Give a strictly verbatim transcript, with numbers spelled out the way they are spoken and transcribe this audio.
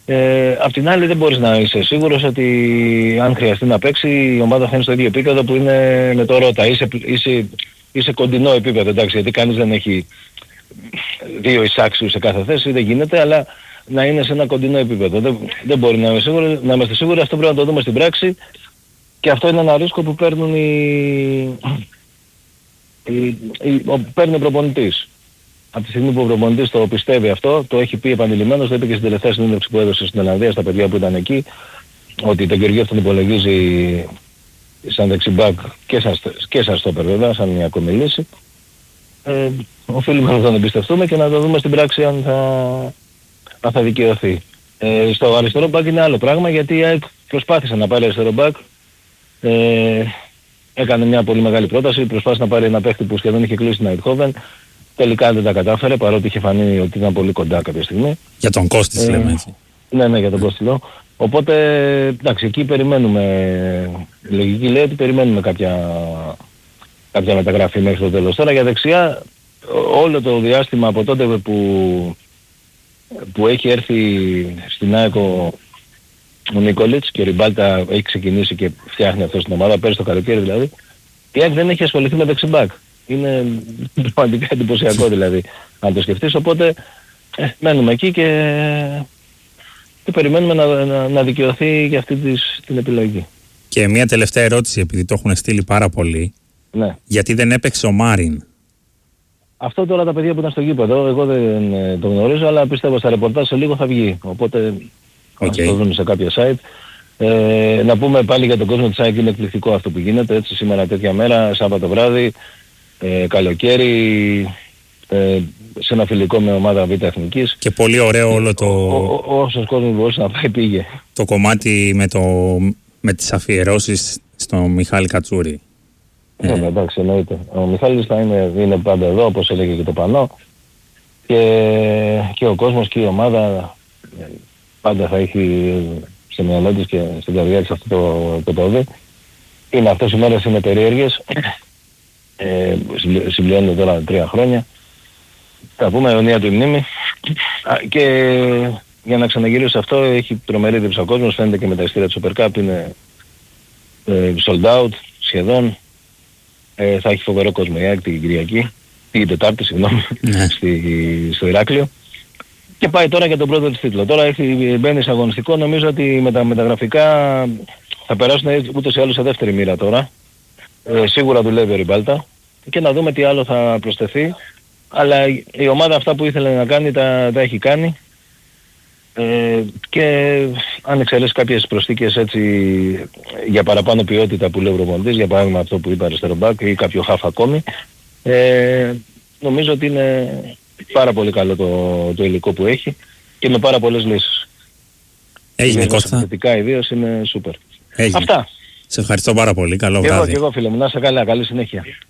Ε, απ' την άλλη δεν μπορείς να είσαι σίγουρος ότι αν χρειαστεί να παίξει η ομάδα θα είναι στο ίδιο επίπεδο που είναι με το Ρώτα. Είσαι, είσαι, είσαι κοντινό επίπεδο, εντάξει, γιατί κανείς δεν έχει δύο εισάξιους σε κάθε θέση, δεν γίνεται, αλλά να είναι σε ένα κοντινό επίπεδο. Δεν, δεν μπορεί να, σίγουροι, να είμαστε σίγουροι, αυτό πρέπει να το δούμε στην πράξη και αυτό είναι ένα ρίσκο που παίρνουν οι, οι, οι, ο, παίρνει ο προπονητής. Από τη στιγμή που ο προπονητής το πιστεύει αυτό, το έχει πει επανειλημμένος, το είπε και στην τελευταία συνέντευξη που έδωσε στην Ολλανδία στα παιδιά που ήταν εκεί, ότι τον Γεωργιέφ τον υπολογίζει σαν δεξιμπάκ και σαν, και σαν στόπερ βέβαια, σαν μια ακόμη λύση. Ε, οφείλουμε να τον εμπιστευτούμε και να το δούμε στην πράξη αν θα, αν θα δικαιωθεί. Ε, στο αριστερό μπακ είναι άλλο πράγμα, γιατί η ΑΕΚ προσπάθησε να πάρει αριστερό μπακ. Ε, έκανε μια πολύ μεγάλη πρόταση, προσπάθησε να πάρει ένα παίχτη που σχεδόν είχε κλείσει την Αιτχόβεν. Τελικά δεν τα κατάφερε, παρότι είχε φανεί ότι ήταν πολύ κοντά κάποια στιγμή. Για τον Κώστη ε, λέμε έτσι. Ναι, ναι, για τον Κώστη λέω. Οπότε, εντάξει, εκεί περιμένουμε, η λογική λέει ότι περιμένουμε κάποια, κάποια μεταγραφή μέχρι το τέλος. Τώρα για δεξιά, όλο το διάστημα από τότε που, που έχει έρθει στην ΑΕΚ ο, ο Νίκολιτς και ο Ριμπάλτα έχει ξεκινήσει και φτιάχνει αυτό στην ομάδα, πέρυσι το καλοκαίρι δηλαδή, η ΑΕΚ δεν έχει ασχοληθεί με δεξιμπάκ. Είναι πραγματικά εντυπωσιακό δηλαδή, αν το σκεφτείς, οπότε ε, μένουμε εκεί και, και περιμένουμε να, να, να δικαιωθεί για αυτή της, την επιλογή. Και μια τελευταία ερώτηση, επειδή το έχουν στείλει πάρα πολύ. Ναι. Γιατί δεν έπαιξε ο Μάριν? Αυτό τώρα τα παιδιά που ήταν στο γήπεδο, εγώ δεν ε, το γνωρίζω, αλλά πιστεύω στα ρεπορτάζ σε λίγο θα βγει. Οπότε okay. θα το δουν σε κάποια site. Ε, να πούμε πάλι για τον κόσμο της ΑΕΚ, είναι εκπληκτικό αυτό που γίνεται, έτσι σήμερα τέτοια μέρα, Σάββατο βράδυ, ε, καλοκαίρι, ε, σε ένα φιλικό με ομάδα Β' Εθνικής. Και πολύ ωραίο όλο το... Ο, ο, ο, όσος κόσμος μπορούσε να πάει πήγε. Το κομμάτι με, το, με τις αφιερώσεις στον Μιχάλη Κατσούρη. Ναι, ε. εντάξει, εννοείται. Ο Μιχάλης θα είναι, είναι πάντα εδώ, όπως έλεγε και το πανό. Και, και ο κόσμος και η ομάδα πάντα θα έχει σε μυαλό της και στην καρδιά της αυτό το, το πόδι. Είναι αυτές οι μέρες είναι περίεργες. Ε, συμπληρώνονται τώρα τρία χρόνια. Θα πούμε αιωνία του μνήμη. Και για να ξαναγυρίσω σε αυτό, έχει τρομερή δίψα ο κόσμος, φαίνεται και με τα ειστήρια του Super Cup, είναι ε, sold out σχεδόν. Ε, θα έχει φοβερό κόσμο η ΑΕΚ την Κυριακή, την Τετάρτη, συγγνώμη, στη, στο Ηράκλειο. Και πάει τώρα για τον πρώτο της τίτλο. Τώρα έχει, μπαίνει σε αγωνιστικό, νομίζω ότι με τα μεταγραφικά θα περάσουν ούτως ή άλλως σε δεύτερη μοίρα τώρα. Ε, σίγουρα δουλεύει ο Ριμπάλτα και να δούμε τι άλλο θα προσθεθεί. Αλλά η ομάδα αυτά που ήθελε να κάνει τα, τα έχει κάνει. Ε, και αν εξαιρέσει κάποιες προσθήκες έτσι για παραπάνω ποιότητα που λέει ο προπονητής, για παράδειγμα αυτό που είπα αριστερό μπακ ή κάποιο χαφ ακόμη, ε, νομίζω ότι είναι πάρα πολύ καλό το, το υλικό που έχει και με πάρα πολλές λύσεις. Έγινε Κώστα. Θετικά ιδίως είναι σούπερ. Έγινε. Αυτά. Σε ευχαριστώ πάρα πολύ. Καλό και βράδυ. Εγώ και εγώ φίλε μου. Να είσαι καλά. Καλή συνέχεια.